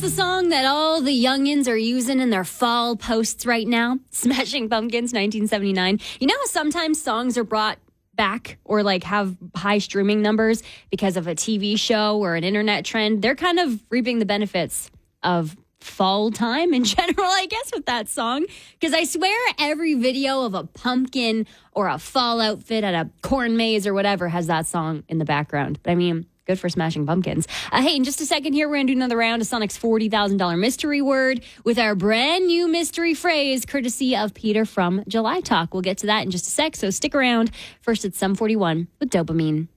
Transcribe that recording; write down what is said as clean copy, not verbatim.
the song that all the youngins are using in their fall posts right now? Smashing Pumpkins, 1979. You know how sometimes songs are brought back or like have high streaming numbers because of a TV show or an internet trend? They're kind of reaping the benefits of fall time in general, I guess, with that song. Because I swear every video of a pumpkin or a fall outfit at a corn maze or whatever has that song in the background. But I mean, good for Smashing Pumpkins. Hey, in just a second here, we're going to do another round of Sonic's $40,000 mystery word with our brand new mystery phrase, courtesy of Peter from July Talk. We'll get to that in just a sec, so stick around. First, it's Sum 41 with Dopamine.